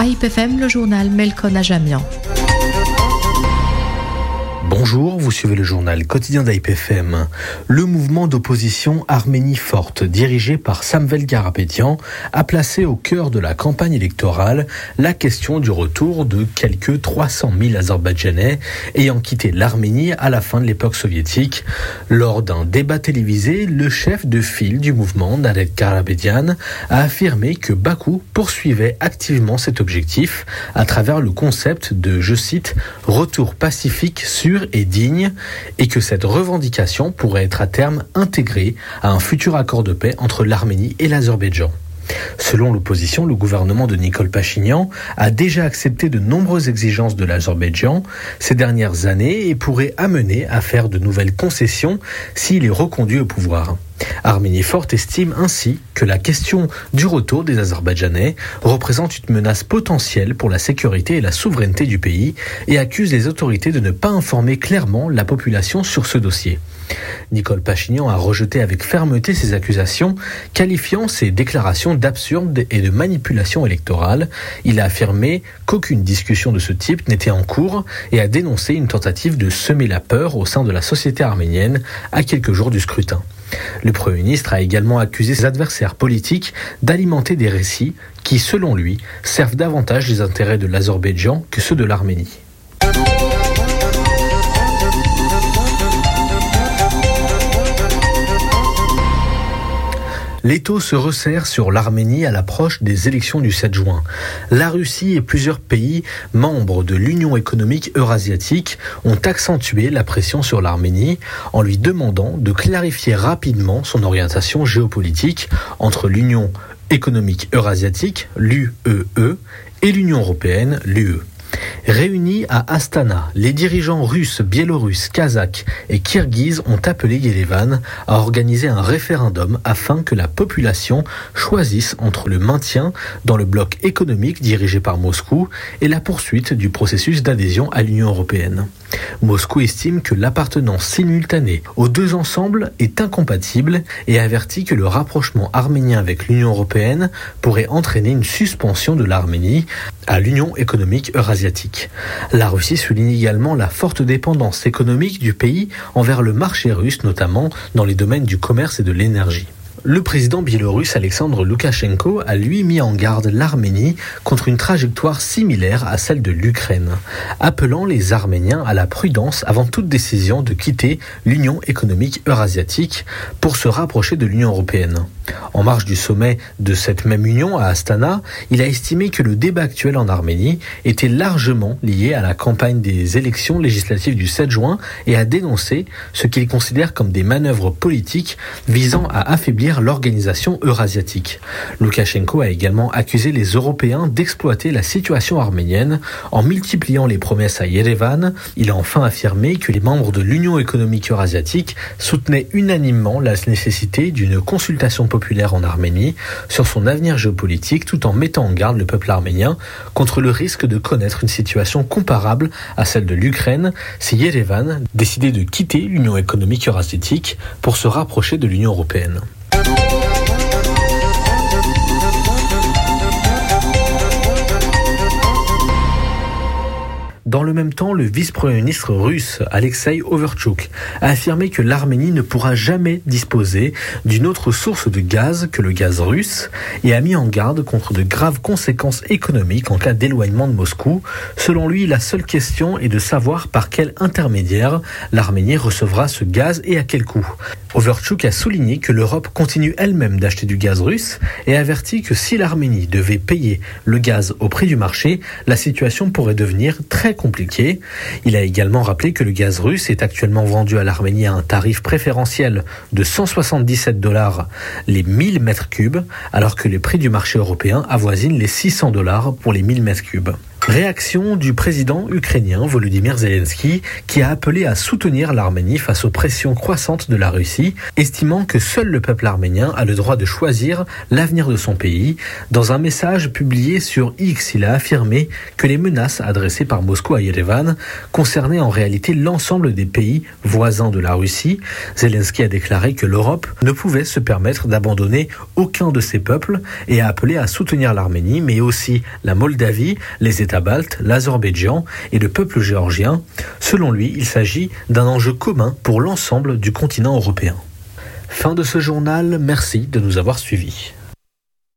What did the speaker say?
AIP-FM, le journal Melkon Ajamian. Bonjour, vous suivez le journal quotidien d'AIP-FM. Le mouvement d'opposition Arménie forte, dirigé par Samvel Karapetyan, a placé au cœur de la campagne électorale la question du retour de quelques 300 000 Azerbaïdjanais ayant quitté l'Arménie à la fin de l'époque soviétique. Lors d'un débat télévisé, le chef de file du mouvement, Nadet Karapetyan, a affirmé que Bakou poursuivait activement cet objectif à travers le concept de, je cite, « retour pacifique, sûr et digne » et que cette revendication pourrait être à terme intégrée à un futur accord de paix entre l'Arménie et l'Azerbaïdjan. Selon l'opposition, le gouvernement de Nikol Pachinian a déjà accepté de nombreuses exigences de l'Azerbaïdjan ces dernières années et pourrait amener à faire de nouvelles concessions s'il est reconduit au pouvoir. Arménie forte estime ainsi que la question du retour des Azerbaïdjanais représente une menace potentielle pour la sécurité et la souveraineté du pays et accuse les autorités de ne pas informer clairement la population sur ce dossier. Nikol Pachinian a rejeté avec fermeté ces accusations, qualifiant ces déclarations d'absurdes et de manipulation électorale. Il a affirmé qu'aucune discussion de ce type n'était en cours et a dénoncé une tentative de semer la peur au sein de la société arménienne à quelques jours du scrutin. Le Premier ministre a également accusé ses adversaires politiques d'alimenter des récits qui, selon lui, servent davantage les intérêts de l'Azerbaïdjan que ceux de l'Arménie. L'étau se resserre sur l'Arménie à l'approche des élections du 7 juin. La Russie et plusieurs pays membres de l'Union économique eurasiatique ont accentué la pression sur l'Arménie en lui demandant de clarifier rapidement son orientation géopolitique entre l'Union économique eurasiatique, l'UEE, et l'Union européenne, l'UE. Réunis à Astana, les dirigeants russes, biélorusses, kazakhs et kirghizes ont appelé Yerevan à organiser un référendum afin que la population choisisse entre le maintien dans le bloc économique dirigé par Moscou et la poursuite du processus d'adhésion à l'Union européenne. Moscou estime que l'appartenance simultanée aux deux ensembles est incompatible et avertit que le rapprochement arménien avec l'Union européenne pourrait entraîner une suspension de l'Arménie à l'Union économique eurasiatique. La Russie souligne également la forte dépendance économique du pays envers le marché russe, notamment dans les domaines du commerce et de l'énergie. Le président biélorusse Alexandre Loukachenko a lui mis en garde l'Arménie contre une trajectoire similaire à celle de l'Ukraine, appelant les Arméniens à la prudence avant toute décision de quitter l'Union économique eurasiatique pour se rapprocher de l'Union européenne. En marge du sommet de cette même union à Astana, il a estimé que le débat actuel en Arménie était largement lié à la campagne des élections législatives du 7 juin et a dénoncé ce qu'il considère comme des manœuvres politiques visant à affaiblir l'organisation eurasiatique. Loukachenko a également accusé les Européens d'exploiter la situation arménienne en multipliant les promesses à Yerevan. Il a enfin affirmé que les membres de l'Union économique eurasiatique soutenaient unanimement la nécessité d'une consultation populaire en Arménie sur son avenir géopolitique tout en mettant en garde le peuple arménien contre le risque de connaître une situation comparable à celle de l'Ukraine si Yerevan décidait de quitter l'Union économique eurasiatique pour se rapprocher de l'Union européenne. Dans le même temps, le vice-premier ministre russe, Alexei Overtchouk, a affirmé que l'Arménie ne pourra jamais disposer d'une autre source de gaz que le gaz russe et a mis en garde contre de graves conséquences économiques en cas d'éloignement de Moscou. Selon lui, la seule question est de savoir par quel intermédiaire l'Arménie recevra ce gaz et à quel coût. Overtchouk a souligné que l'Europe continue elle-même d'acheter du gaz russe et avertit que si l'Arménie devait payer le gaz au prix du marché, la situation pourrait devenir très compliquée. Il a également rappelé que le gaz russe est actuellement vendu à l'Arménie à un tarif préférentiel de $177 les 1000 mètres cubes, alors que les prix du marché européen avoisinent les $600 pour les 1000 mètres cubes. Réaction du président ukrainien Volodymyr Zelensky qui a appelé à soutenir l'Arménie face aux pressions croissantes de la Russie, estimant que seul le peuple arménien a le droit de choisir l'avenir de son pays. Dans un message publié sur X, il a affirmé que les menaces adressées par Moscou à Yerevan concernaient en réalité l'ensemble des pays voisins de la Russie. Zelensky a déclaré que l'Europe ne pouvait se permettre d'abandonner aucun de ses peuples et a appelé à soutenir l'Arménie, mais aussi la Moldavie, les États baltes, l'Azerbaïdjan et le peuple géorgien. Selon lui, il s'agit d'un enjeu commun pour l'ensemble du continent européen. Fin de ce journal, merci de nous avoir suivis.